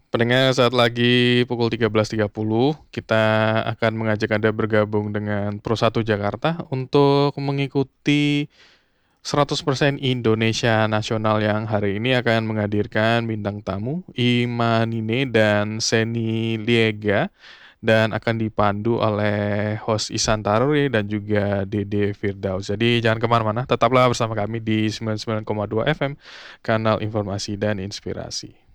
Pendengar, saat lagi pukul 13.30, kita akan mengajak Anda bergabung dengan Pro 1 Jakarta untuk mengikuti 100% Indonesia Nasional yang hari ini akan menghadirkan bintang tamu Imanine dan Seni Liega dan akan dipandu oleh host Ihsan Taruri dan juga Dede Firdaus. Jadi jangan kemana-mana, tetaplah bersama kami di 99,2 FM, kanal informasi dan inspirasi.